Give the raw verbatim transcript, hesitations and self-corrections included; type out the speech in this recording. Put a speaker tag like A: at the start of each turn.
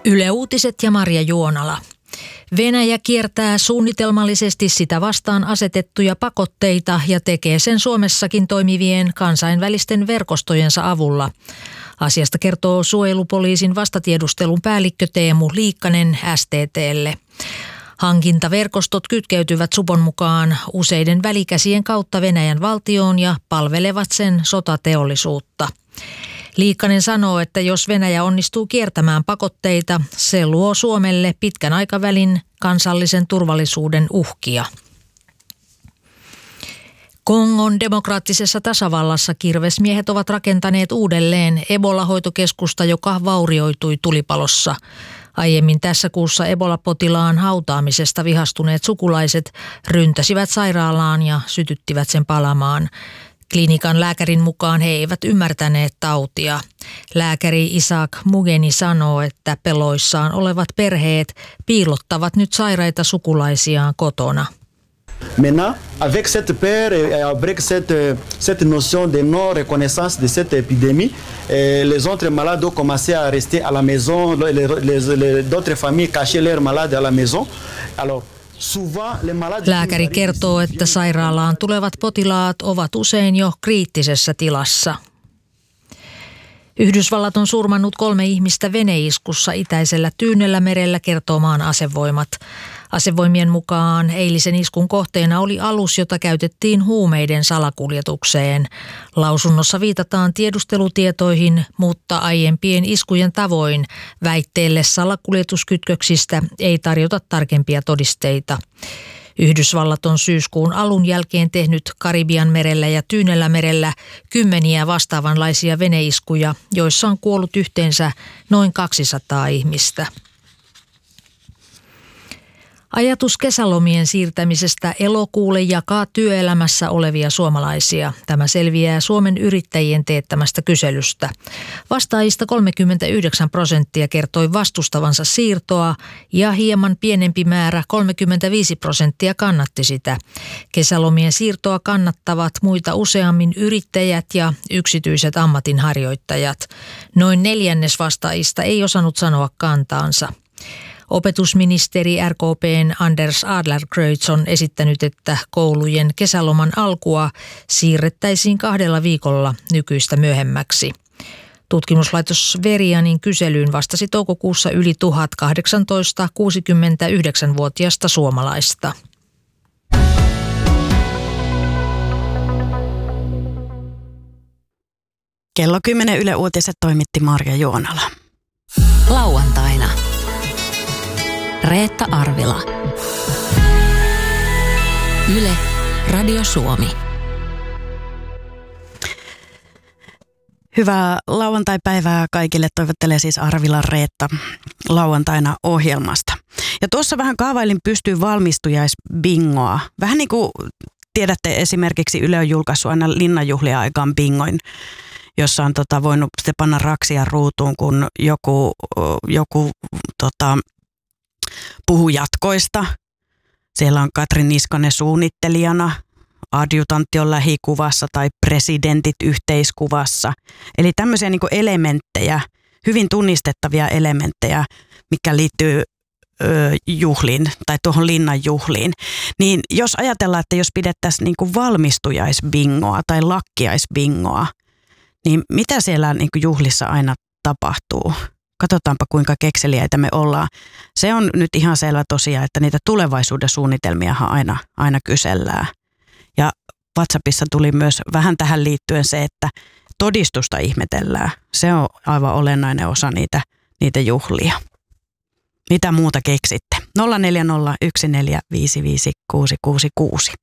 A: Yle Uutiset ja Marja Juonala. Venäjä kiertää suunnitelmallisesti sitä vastaan asetettuja pakotteita ja tekee sen Suomessakin toimivien kansainvälisten verkostojensa avulla. Asiasta kertoo suojelupoliisin vastatiedustelun päällikkö Teemu Liikkanen S T T:lle. Hankintaverkostot kytkeytyvät supon mukaan useiden välikäsien kautta Venäjän valtioon ja palvelevat sen sotateollisuutta. Liikkanen sanoo, että jos Venäjä onnistuu kiertämään pakotteita, se luo Suomelle pitkän aikavälin kansallisen turvallisuuden uhkia. Kongon demokraattisessa tasavallassa kirvesmiehet ovat rakentaneet uudelleen Ebola-hoitokeskusta, joka vaurioitui tulipalossa. Aiemmin tässä kuussa Ebola-potilaan hautaamisesta vihastuneet sukulaiset ryntäsivät sairaalaan ja sytyttivät sen palamaan. Klinikan lääkärin mukaan he eivät ymmärtäneet tautia. Lääkäri Isaac Mugeni sanoo, että peloissaan olevat perheet piilottavat nyt sairaita sukulaisiaan kotona.
B: Maintenant, avec cette peur et avec cette, cette notion de non-reconnaissance de cette épidémie, les autres malades ont commencé à rester à la maison, les, les, les, d'autres familles cachaient leurs malades à la maison. Alors, Lääkäri kertoo, että sairaalaan tulevat potilaat ovat usein jo kriittisessä tilassa. Yhdysvallat on surmannut kolme ihmistä veneiskussa itäisellä Tyynellämerellä, kertoo maan asevoimat. Asevoimien mukaan eilisen iskun kohteena oli alus, jota käytettiin huumeiden salakuljetukseen. Lausunnossa viitataan tiedustelutietoihin, mutta aiempien iskujen tavoin väitteelle salakuljetuskytköksistä ei tarjota tarkempia todisteita. Yhdysvallat on syyskuun alun jälkeen tehnyt Karibianmerellä ja Tyynellämerellä kymmeniä vastaavanlaisia veneiskuja, joissa on kuollut yhteensä noin kaksisataa ihmistä. Ajatus kesälomien siirtämisestä elokuulle jakaa työelämässä olevia suomalaisia. Tämä selviää Suomen yrittäjien teettämästä kyselystä. Vastaajista kolmekymmentäyhdeksän prosenttia kertoi vastustavansa siirtoa ja hieman pienempi määrä kolmekymmentäviisi prosenttia kannatti sitä. Kesälomien siirtoa kannattavat muita useammin yrittäjät ja yksityiset ammatinharjoittajat. Noin neljännes vastaajista ei osannut sanoa kantaansa. Opetusministeri R K P:n Anders Adlercreutz on esittänyt, että koulujen kesäloman alkua siirrettäisiin kahdella viikolla nykyistä myöhemmäksi. Tutkimuslaitos Verianin kyselyyn vastasi toukokuussa yli tuhat kahdeksantoista kuusikymmentäyhdeksänvuotiaista suomalaista.
C: Kello kymmenen Yle Uutiset toimitti Marja Juonala.
D: Lauantaina. Reetta Arvila. Yle, Radio Suomi.
C: Hyvää lauantaipäivää kaikille, toivottelee siis Arvila Reetta lauantaina ohjelmasta. Ja tuossa vähän kaavailin pystyy valmistujaisbingoa. Vähän niin kuin tiedätte, esimerkiksi Yle on julkaissut aina linnanjuhlia aikaan bingoin, jossa on tota, voinut sitten panna raksia ruutuun, kun joku, joku tota, puhuu jatkoista. Siellä on Katri Niskanen suunnittelijana, adjutantti on lähikuvassa tai presidentit yhteiskuvassa. Eli tämmöisiä niin kuin elementtejä, hyvin tunnistettavia elementtejä, mikä liittyy ö, juhliin tai tuohon linnan juhliin. Niin jos ajatellaan, että jos pidettäisiin niin kuin valmistujaisbingoa tai lakkiaisbingoa, niin mitä siellä niin kuin juhlissa aina tapahtuu? Katsotaanpa, kuinka kekseliäitä me ollaan. Se on nyt ihan selvä tosiaan, että niitä tulevaisuuden suunnitelmiahan aina, aina kysellään. Ja WhatsAppissa tuli myös vähän tähän liittyen se, että todistusta ihmetellään. Se on aivan olennainen osa niitä, niitä juhlia. Mitä muuta keksitte? nolla neljä nolla yksi neljä viisi viisi kuusi kuusi kuusi.